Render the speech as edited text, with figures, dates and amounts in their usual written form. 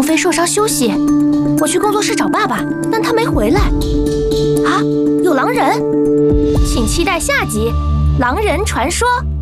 飞受伤休息，我去工作室找爸爸，但他没回来。啊，有狼人，请期待下集《狼人传说》。